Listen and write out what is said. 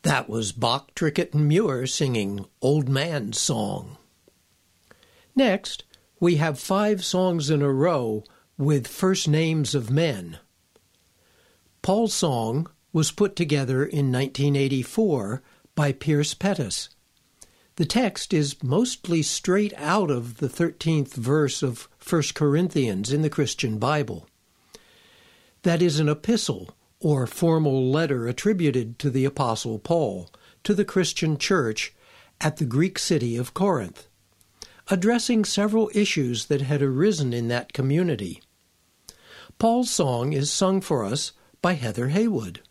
That was Bach, Trickett, and Muir singing Old Man's Song. Next, we have 5 songs in a row with first names of men. Paul's song was put together in 1984 by Pierce Pettis. The text is mostly straight out of the 13th verse of 1 Corinthians in the Christian Bible. That is an epistle, or formal letter attributed to the Apostle Paul, to the Christian church at the Greek city of Corinth, addressing several issues that had arisen in that community. Paul's song is sung for us by Heather Haywood.